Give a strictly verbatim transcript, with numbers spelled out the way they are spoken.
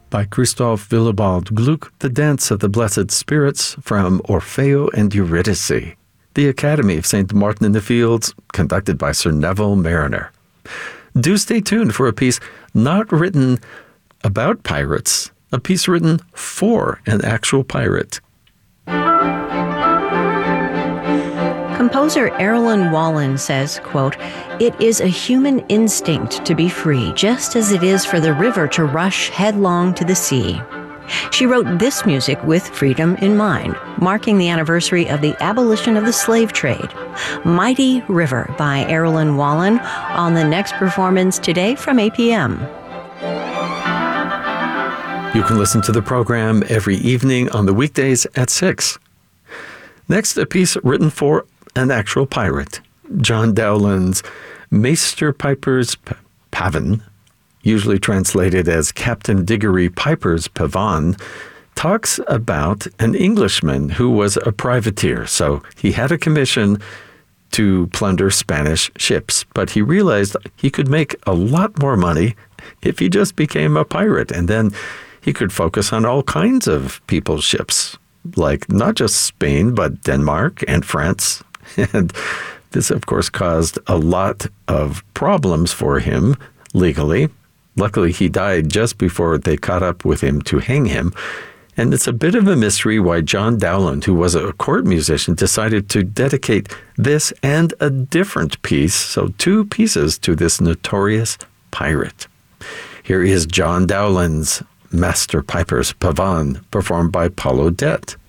by Christoph Willibald Gluck, The Dance of the Blessed Spirits from Orfeo and Eurydice, the Academy of Saint Martin in the Fields, conducted by Sir Neville Mariner. Do stay tuned for a piece not written about pirates, a piece written for an actual pirate. Composer Erilyn Wallen says, quote, "It is a human instinct to be free, just as it is for the river to rush headlong to the sea." She wrote this music with freedom in mind, marking the anniversary of the abolition of the slave trade. Mighty River by Erilyn Wallen on the next performance today from eight p.m. You can listen to the program every evening on the weekdays at six. Next, a piece written for an actual pirate. John Dowland's Meester Piper's P- Pavan, usually translated as Captain Diggory Piper's Pavan, talks about an Englishman who was a privateer. So he had a commission to plunder Spanish ships, but he realized he could make a lot more money if he just became a pirate, and then he could focus on all kinds of people's ships, like not just Spain, but Denmark and France. And this, of course, caused a lot of problems for him legally. Luckily, he died just before they caught up with him to hang him. And it's a bit of a mystery why John Dowland, who was a court musician, decided to dedicate this and a different piece, so two pieces, to this notorious pirate. Here is John Dowland's Master Piper's Pavan, performed by Paul Odette.